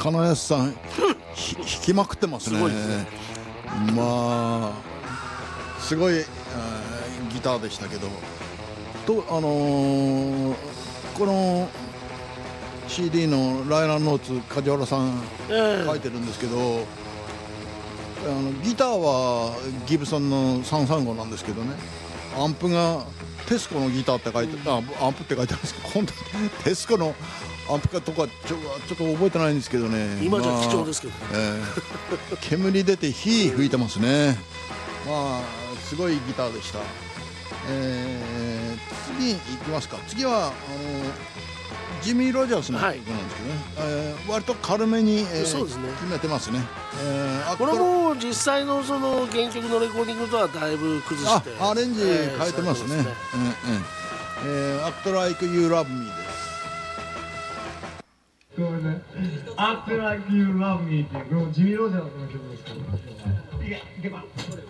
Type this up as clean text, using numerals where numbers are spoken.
金安さん弾きまくってますね。 すごいですね。 まあすごいギターでしたけど、とこの CD のライナーノーツ梶原さん書いてるんですけど、ギターはギブソンの335なんですけどね、アンプがテスコのギターって書いて、アンプって書いてあるんですけど、今度テスコのアンプかとかちょっと覚えてないんですけどね。 今じゃ貴重ですけど、 煙出て火吹いてますね。まあすごいギターでした。次行きますか。次はジミー・ロジャースの曲なんですけどね、割と軽めに、 そうですね、 決めてますね。 これも実際のその原曲のレコーディングとはだいぶ崩してアレンジ変えてますね。Act Like You Love Me です。 ごめんね。Act Like You Love Me っていうジミー・ロジャースの曲ですけど。いけば。